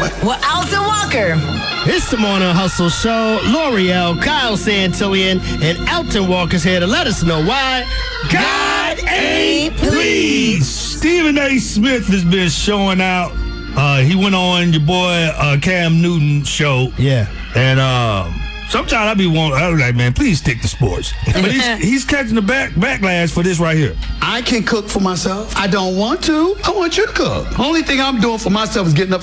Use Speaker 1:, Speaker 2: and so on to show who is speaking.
Speaker 1: with Alton Walker.
Speaker 2: It's the Morning Hustle Show. L'Oreal, Kyle Santillian, and Alton Walker's here to let us know why God ain't pleased.
Speaker 3: Stephen A. Smith has been showing out. He went on your boy Cam Newton's show.
Speaker 2: Yeah.
Speaker 3: And sometimes I was like, man, please stick to sports. But he's catching the backlash for this right here.
Speaker 4: I can cook for myself. I don't want to. I want you to cook. Only thing I'm doing for myself is getting up